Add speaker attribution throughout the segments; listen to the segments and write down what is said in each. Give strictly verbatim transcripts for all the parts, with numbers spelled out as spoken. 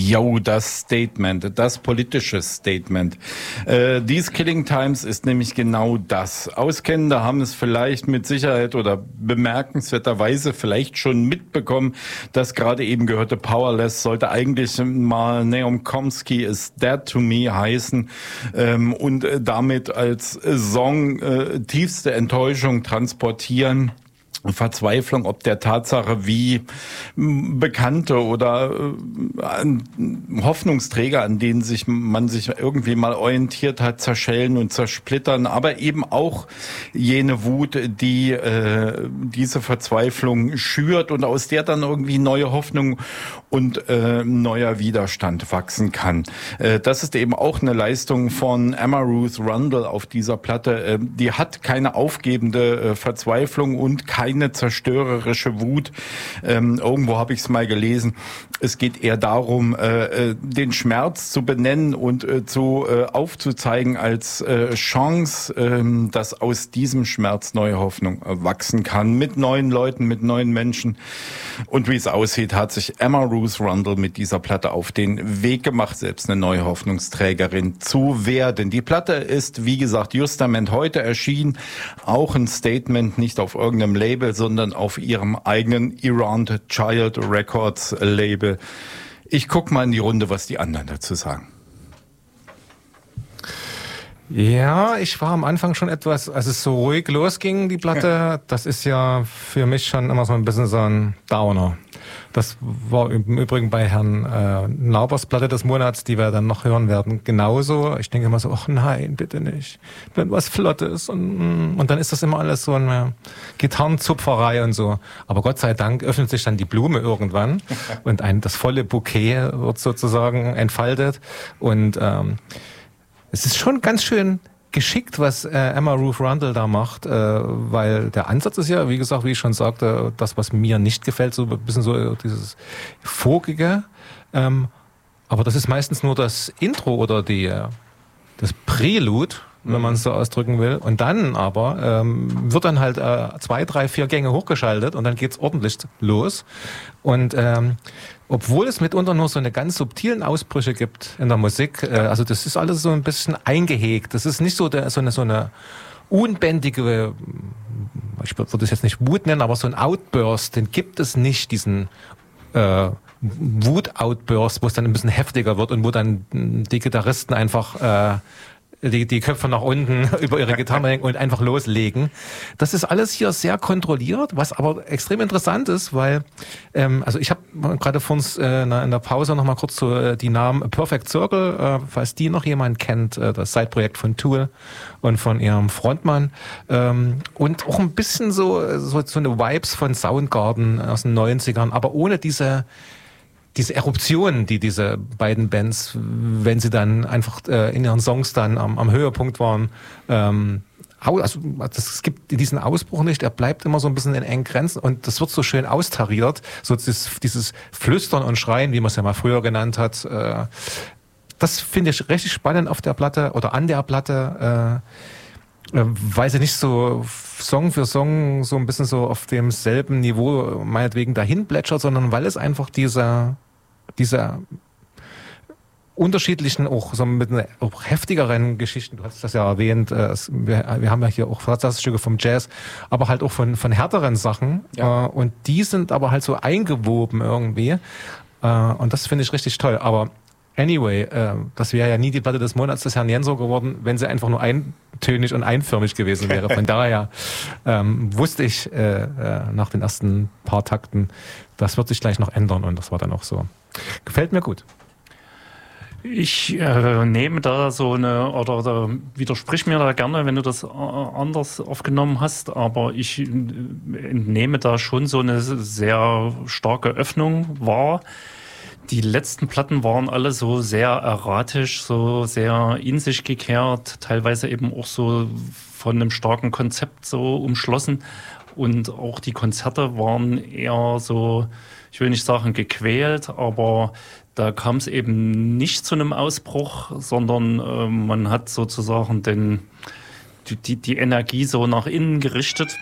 Speaker 1: Jo, das Statement, das politische Statement. Äh, These Killing Times ist nämlich genau das. Auskennende haben es vielleicht mit Sicherheit oder bemerkenswerterweise vielleicht schon mitbekommen. Das gerade eben gehörte Powerless sollte eigentlich mal Naomi Chomsky is Dead to Me heißen ähm, und äh, damit als Song äh, tiefste Enttäuschung transportieren. Verzweiflung ob der Tatsache, wie Bekannte oder äh, Hoffnungsträger, an denen sich man sich irgendwie mal orientiert hat, zerschellen und zersplittern, aber eben auch jene Wut, die äh, diese Verzweiflung schürt und aus der dann irgendwie neue Hoffnung und äh, neuer Widerstand wachsen kann. Äh, das ist eben auch eine Leistung von Emma Ruth Rundle auf dieser Platte. Äh, die hat keine aufgebende äh, Verzweiflung und keine eine zerstörerische Wut. Ähm, irgendwo habe ich es mal gelesen. Es geht eher darum, äh, den Schmerz zu benennen und äh, zu äh, aufzuzeigen als äh, Chance, äh, dass aus diesem Schmerz neue Hoffnung äh, wachsen kann. Mit neuen Leuten, mit neuen Menschen. Und wie es aussieht, hat sich Emma Ruth Rundle mit dieser Platte auf den Weg gemacht, selbst eine neue Hoffnungsträgerin zu werden. Die Platte ist, wie gesagt, justament heute erschienen. Auch ein Statement, nicht auf irgendeinem Label, sondern auf ihrem eigenen Errant Child Records Label. Ich guck mal in die Runde, was die anderen dazu sagen.
Speaker 2: Ja, ich war am Anfang schon etwas, als es so ruhig losging, die Platte, das ist ja für mich schon immer so ein bisschen so ein Downer. Das war im Übrigen bei Herrn äh, Naubers Platte des Monats, die wir dann noch hören werden, genauso. Ich denke immer so, ach nein, bitte nicht, wenn was Flottes und, und dann ist das immer alles so eine Gitarrenzupferei und so. Aber Gott sei Dank öffnet sich dann die Blume irgendwann und ein das volle Bouquet wird sozusagen entfaltet und ähm, es ist schon ganz schön geschickt, was äh, Emma Ruth Rundle da macht, äh, weil der Ansatz ist ja, wie gesagt, wie ich schon sagte, das, was mir nicht gefällt, so ein bisschen so dieses Vogige. Ähm, aber das ist meistens nur das Intro oder die das Prelude, wenn man es so ausdrücken will. Und dann aber ähm, wird dann halt äh, zwei, drei, vier Gänge hochgeschaltet und dann geht's ordentlich los. Und ähm, obwohl es mitunter nur so eine ganz subtilen Ausbrüche gibt in der Musik, äh, also das ist alles so ein bisschen eingehegt. Das ist nicht so, der, so eine so eine unbändige, ich würde es jetzt nicht Wut nennen, aber so ein Outburst, den gibt es nicht, diesen äh, Wut-Outburst, wo es dann ein bisschen heftiger wird und wo dann die Gitarristen einfach äh, die, die Köpfe nach unten über ihre Gitarre hängen und einfach loslegen. Das ist alles hier sehr kontrolliert, was aber extrem interessant ist, weil, ähm, also ich habe gerade vor uns äh, in der Pause noch mal kurz so äh, die Namen Perfect Circle, äh, falls die noch jemand kennt, äh, das Side-Projekt von Tool und von ihrem Frontmann ähm, und auch ein bisschen so, so, so eine Vibes von Soundgarden aus den neunzigern, aber ohne diese diese Eruption, die diese beiden Bands, wenn sie dann einfach äh, in ihren Songs dann am, am Höhepunkt waren, ähm, also es gibt diesen Ausbruch nicht, er bleibt immer so ein bisschen in engen Grenzen und das wird so schön austariert, so dieses, dieses Flüstern und Schreien, wie man es ja mal früher genannt hat. Äh, das finde ich richtig spannend auf der Platte oder an der Platte, äh, weil sie nicht so Song für Song so ein bisschen so auf demselben Niveau meinetwegen dahin plätschert, sondern weil es einfach dieser diese unterschiedlichen, auch so mit auch heftigeren Geschichten, du hast das ja erwähnt, äh, es, wir, wir haben ja hier auch Versatzstücke vom Jazz, aber halt auch von, von härteren Sachen ja. äh, und die sind aber halt so eingewoben irgendwie äh, und das finde ich richtig toll, aber anyway, äh, das wäre ja nie die Platte des Monats des Herrn Jenso geworden, wenn sie einfach nur eintönig und einförmig gewesen wäre. Von daher ähm, wusste ich äh, äh, nach den ersten paar Takten, das wird sich gleich noch ändern und das war dann auch so. Gefällt mir gut.
Speaker 3: Ich äh, nehme da so eine, oder, oder widersprich mir da gerne, wenn du das äh, anders aufgenommen hast, aber ich äh, entnehme da schon so eine sehr starke Öffnung wahr. Die letzten Platten waren alle so sehr erratisch, so sehr in sich gekehrt, teilweise eben auch so von einem starken Konzept so umschlossen. Und auch die Konzerte waren eher so, ich will nicht sagen gequält, aber da kam es eben nicht zu einem Ausbruch, sondern äh, man hat sozusagen den, die, die Energie so nach innen gerichtet.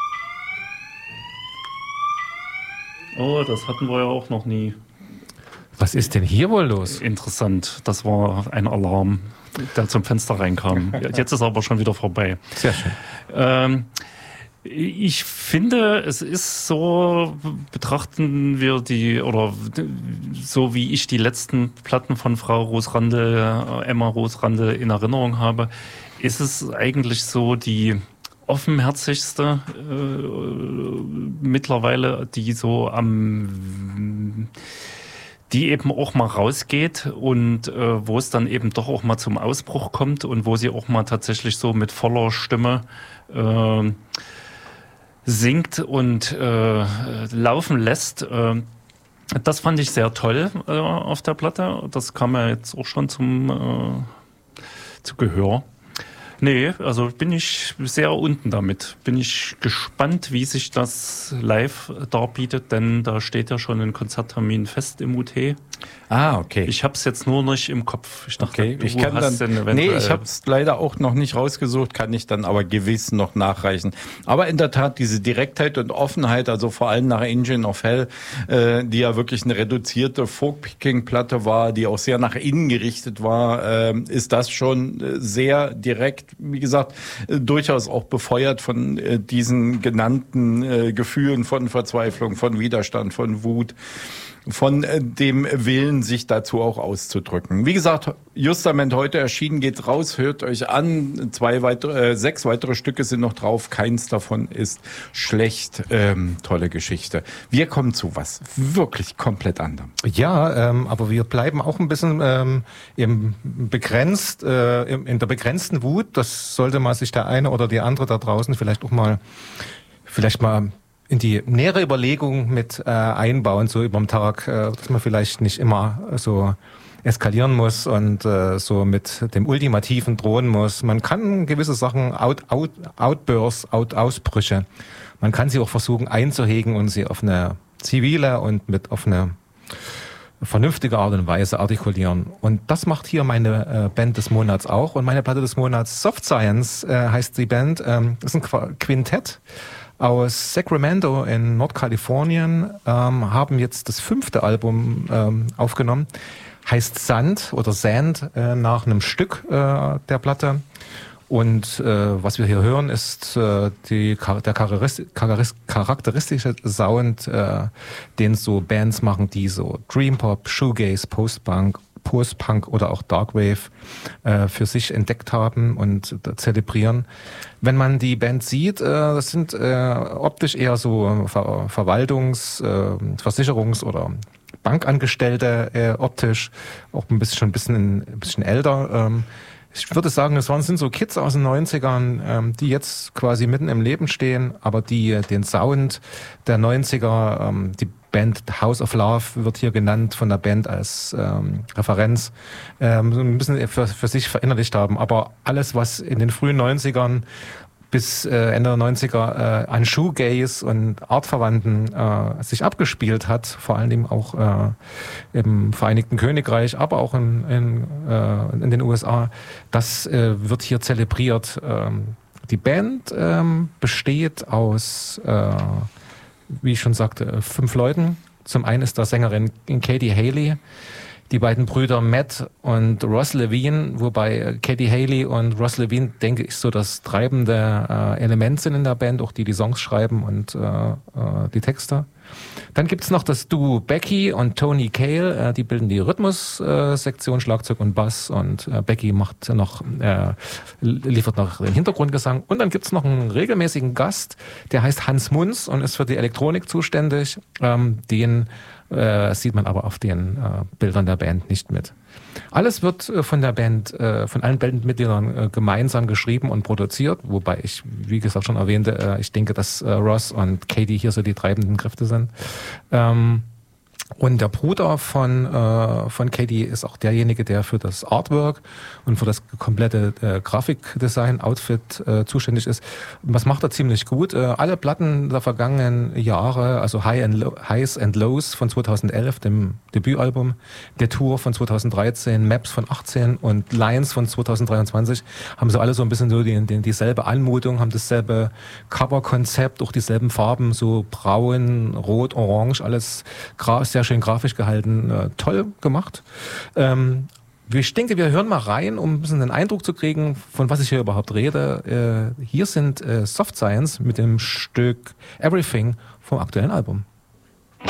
Speaker 3: Oh, das hatten wir ja auch noch nie.
Speaker 2: Was ist denn hier wohl los?
Speaker 3: Interessant. Das war ein Alarm, der zum Fenster reinkam. Jetzt ist er aber schon wieder vorbei.
Speaker 2: Sehr schön.
Speaker 3: Ähm, Ich finde, es ist so, betrachten wir die, oder so wie ich die letzten Platten von Frau Rosrandl, Emma Rosrandl in Erinnerung habe, ist es eigentlich so die offenherzigste äh, mittlerweile, die so am, die eben auch mal rausgeht und äh, wo es dann eben doch auch mal zum Ausbruch kommt und wo sie auch mal tatsächlich so mit voller Stimme äh, singt und äh, laufen lässt. Äh, das fand ich sehr toll äh, auf der Platte. Das kam ja jetzt auch schon zum äh, zu Gehör. Nee, also bin ich sehr unten damit. Bin ich gespannt, wie sich das live darbietet, denn da steht ja schon ein Konzerttermin fest im U T.
Speaker 1: Ah, okay.
Speaker 3: Ich habe es jetzt nur nicht im Kopf. Ich dachte,
Speaker 1: okay.
Speaker 3: du
Speaker 1: ich kann
Speaker 3: hast
Speaker 1: dann,
Speaker 3: den eventuell...
Speaker 1: Nee, ich habe es leider auch noch nicht rausgesucht, kann ich dann aber gewiss noch nachreichen. Aber in der Tat, diese Direktheit und Offenheit, also vor allem nach Engine of Hell, äh, die ja wirklich eine reduzierte Folk-Picking-Platte war, die auch sehr nach innen gerichtet war, äh, ist das schon sehr direkt, wie gesagt, äh, durchaus auch befeuert von äh, diesen genannten äh, Gefühlen von Verzweiflung, von Widerstand, von Wut, von dem Willen, sich dazu auch auszudrücken. Wie gesagt, Justament heute erschienen, geht raus, hört euch an. Zwei weitere, äh, sechs weitere Stücke sind noch drauf. Keins davon ist schlecht. Ähm, tolle Geschichte. Wir kommen zu was wirklich komplett anderem.
Speaker 2: Ja, ähm, aber wir bleiben auch ein bisschen ähm, im begrenzt, äh, in der begrenzten Wut. Das sollte mal sich der eine oder die andere da draußen vielleicht auch mal, vielleicht mal in die nähere Überlegung mit äh, einbauen, so über den Tag, äh, dass man vielleicht nicht immer so eskalieren muss und äh, so mit dem Ultimativen drohen muss. Man kann gewisse Sachen, out, out, Outbursts, out, Ausbrüche, man kann sie auch versuchen einzuhegen und sie auf eine zivile und mit auf eine vernünftige Art und Weise artikulieren. Und das macht hier meine äh, Band des Monats auch. Und meine Platte des Monats, Soft Science, äh, heißt die Band. Ähm, das ist ein Qu- Quintett aus Sacramento in Nordkalifornien, ähm, haben jetzt das fünfte Album ähm, aufgenommen. Heißt Sand oder Sand äh, nach einem Stück äh, der Platte. Und äh, was wir hier hören, ist äh, die, der charakteristische Sound, äh, den so Bands machen, die so Dreampop, Shoegaze, Postpunk, Post-Punk oder auch Darkwave äh, für sich entdeckt haben und äh, zelebrieren. Wenn man die Band sieht, äh, das sind äh, optisch eher so Ver- Verwaltungs-, äh, Versicherungs- oder Bankangestellte äh, optisch, auch ein bisschen schon ein bisschen, ein bisschen älter. Ähm, ich würde sagen, es waren, sind so Kids aus den neunzigern, ähm, die jetzt quasi mitten im Leben stehen, aber die den Sound der neunziger, ähm, die Band House of Love wird hier genannt von der Band als ähm, Referenz, ähm, so ein bisschen für, für sich verinnerlicht haben. Aber alles, was in den frühen neunzigern bis äh, Ende der neunziger äh, an Shoegaze und Artverwandten äh, sich abgespielt hat, vor allen Dingen auch äh, im Vereinigten Königreich, aber auch in, in, äh, in den U S A, das äh, wird hier zelebriert. Ähm, die Band ähm, besteht aus, äh, wie ich schon sagte, fünf Leuten. Zum einen ist da Sängerin Katie Haley, die beiden Brüder Matt und Ross Levine, wobei Katie Haley und Ross Levine, denke ich, so das treibende äh, Element sind in der Band, auch die die Songs schreiben und äh, äh, die Texte. Dann gibt's noch das Duo Becky und Tony Cale, äh, die bilden die Rhythmus-Sektion, äh, Schlagzeug und Bass, und äh, Becky macht noch, äh, liefert noch den Hintergrundgesang. Und dann gibt's noch einen regelmäßigen Gast, der heißt Hans Munz und ist für die Elektronik zuständig. Ähm, den äh, sieht man aber auf den äh, Bildern der Band nicht mit. Alles wird äh, von der Band, äh, von allen Bandmitgliedern äh, gemeinsam geschrieben und produziert, wobei ich, wie gesagt, schon erwähnte, äh, ich denke, dass äh, Ross und Katie hier so die treibenden Kräfte sind. Ähm, Und der Bruder von äh, von Katie ist auch derjenige, der für das Artwork und für das komplette äh, Grafikdesign, Outfit äh, zuständig ist. Und was macht er ziemlich gut? Äh, alle Platten der vergangenen Jahre, also High and Low, Highs and Lows von zweitausendelf, dem Debütalbum, der Tour von zweitausenddreizehn, Maps von achtzehn und Lines von zweitausenddreiundzwanzig, haben so alle so ein bisschen so die, die, dieselbe Anmutung, haben dasselbe Coverkonzept, auch dieselben Farben, so braun, rot, orange, alles sehr sehr schön grafisch gehalten, äh, toll gemacht. Ähm, ich denke, wir hören mal rein, um ein bisschen einen Eindruck zu kriegen, von was ich hier überhaupt rede. Äh, hier sind äh, Soft Science mit dem Stück Everything vom aktuellen Album.